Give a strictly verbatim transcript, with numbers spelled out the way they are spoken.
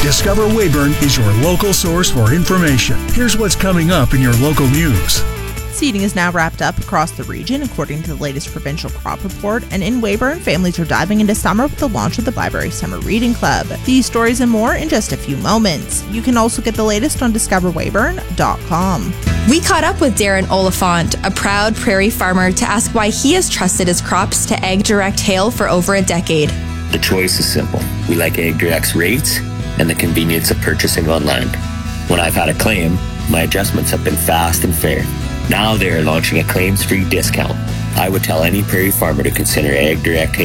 Discover Weyburn is your local source for information. Here's what's coming up in your local news. Seeding is now wrapped up across the region, according to the latest provincial crop report. And in Weyburn, families are diving into summer with the launch of the Library Summer Reading Club. These stories and more in just a few moments. You can also get the latest on discover weyburn dot com. We caught up with Darren Oliphant, a proud prairie farmer, to ask why he has trusted his crops to AgDirect Hail for over a decade. The choice is simple. We like AgDirect's rates and the convenience of purchasing online. When I've had a claim, my adjustments have been fast and fair. Now they are launching a claims-free discount. I would tell any prairie farmer to consider AgDirect